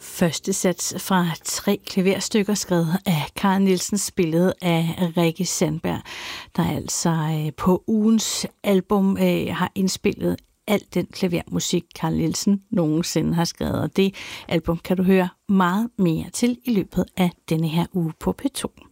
første sats fra 3 klaverstykker skrevet af Carl Nielsen, spillet af Rikke Sandberg, der altså på ugens album har indspillet al den klavermusik, Carl Nielsen nogensinde har skrevet. Og det album kan du høre meget mere til i løbet af denne her uge på P2.